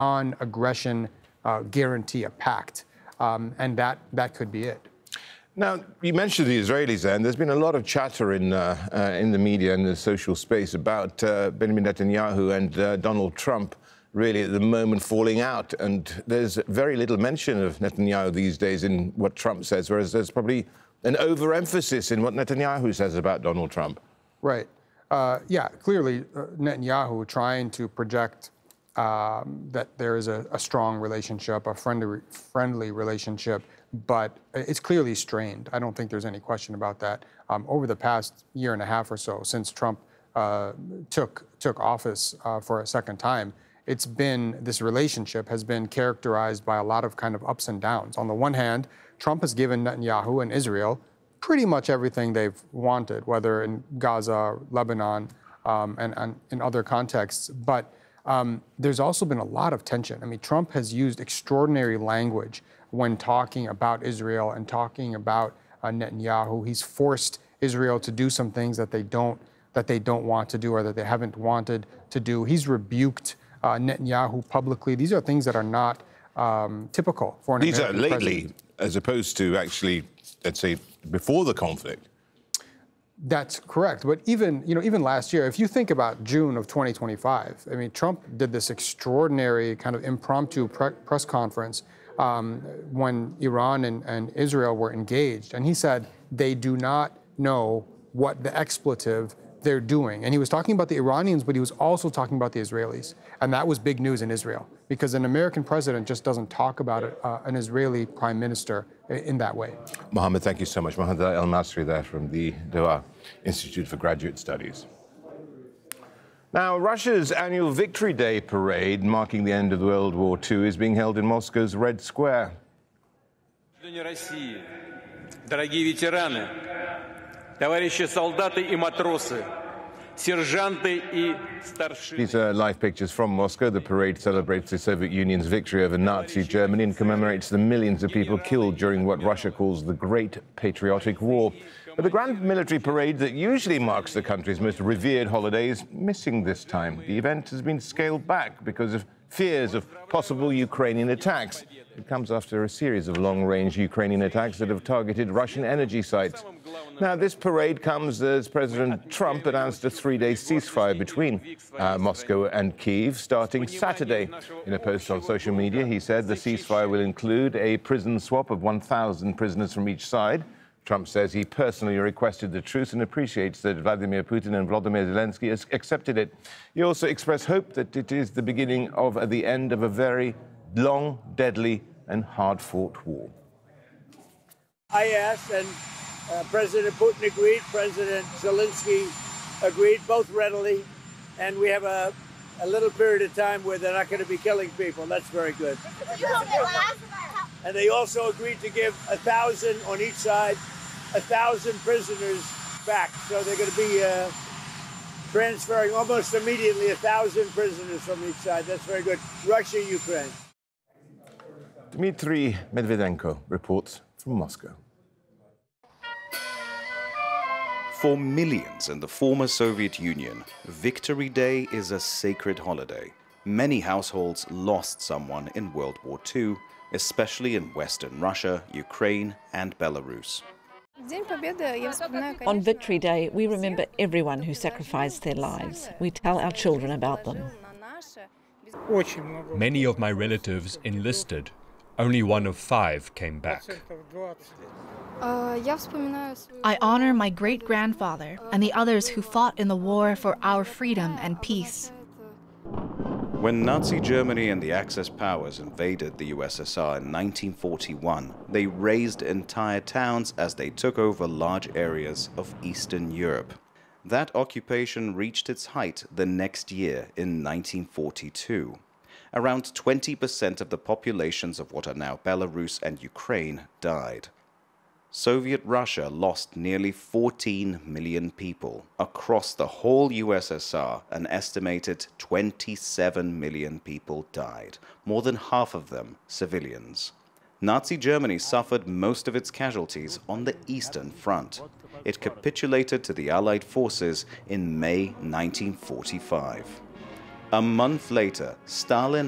non-aggression guarantee, a pact, and that could be it. Now, you mentioned the Israelis there, and there's been a lot of chatter in the media and the social space about Benjamin Netanyahu and Donald Trump really at the moment falling out. And there's very little mention of Netanyahu these days in what Trump says, whereas there's probably an overemphasis in what Netanyahu says about Donald Trump. Right. Yeah, clearly Netanyahu trying to project that there is a strong relationship, a friendly relationship, but it's clearly strained. I don't think there's any question about that. Over the past year and a half or so, since Trump took office for a second time, this relationship has been characterized by a lot of kind of ups and downs. On the one hand, Trump has given Netanyahu and Israel pretty much everything they've wanted, whether in Gaza, Lebanon, and in other contexts. But there's also been a lot of tension. I mean, Trump has used extraordinary language when talking about Israel and talking about Netanyahu. He's forced Israel to do some things that they don't want to do or that they haven't wanted to do. He's rebuked Netanyahu publicly. These are things that are not typical for an American president. These are lately, as opposed to actually, let's say, before the conflict. That's correct. But even last year, if you think about June of 2025, I mean, Trump did this extraordinary kind of impromptu press conference when Iran and Israel were engaged. And he said they do not know what the expletive they're doing. And he was talking about the Iranians, but he was also talking about the Israelis. And that was big news in Israel, because an American president just doesn't talk about an Israeli prime minister in that way. Mohammed, thank you so much. Mohammed El-Masri there from the Doha Institute for Graduate Studies. Now, Russia's annual Victory Day parade, marking the end of World War II, is being held in Moscow's Red Square. Дорогие ветераны, товарищи солдаты и матросы, сержанты и старшины. These are live pictures from Moscow. The parade celebrates the Soviet Union's victory over Nazi Germany and commemorates the millions of people killed during what Russia calls the Great Patriotic War. But the grand military parade that usually marks the country's most revered holiday is missing this time. The event has been scaled back because of fears of possible Ukrainian attacks. It comes after a series of long-range Ukrainian attacks that have targeted Russian energy sites. Now, this parade comes as President Trump announced a three-day ceasefire between Moscow and Kyiv starting Saturday. In a post on social media, he said the ceasefire will include a prison swap of 1,000 prisoners from each side. Trump says he personally requested the truce and appreciates that Vladimir Putin and Volodymyr Zelensky has accepted it. He also expressed hope that it is the beginning of the end of a very long, deadly and hard-fought war. I asked, and President Putin agreed, President Zelensky agreed, both readily, and we have a little period of time where they're not going to be killing people. That's very good. And they also agreed to give 1,000 on each side, 1,000 prisoners back. So they're going to be transferring almost immediately 1,000 prisoners from each side. That's very good. Russia, Ukraine. Dmitry Medvedenko reports from Moscow. For millions in the former Soviet Union, Victory Day is a sacred holiday. Many households lost someone in World War II, especially in Western Russia, Ukraine, and Belarus. On Victory Day, we remember everyone who sacrificed their lives. We tell our children about them. Many of my relatives enlisted. Only one of 5 came back. I honor my great-grandfather and the others who fought in the war for our freedom and peace. When Nazi Germany and the Axis powers invaded the USSR in 1941, they razed entire towns as they took over large areas of Eastern Europe. That occupation reached its height the next year in 1942. Around 20% of the populations of what are now Belarus and Ukraine died. Soviet Russia lost nearly 14 million people. Across the whole USSR, an estimated 27 million people died, more than half of them civilians. Nazi Germany suffered most of its casualties on the Eastern Front. It capitulated to the Allied forces in May 1945. A month later, Stalin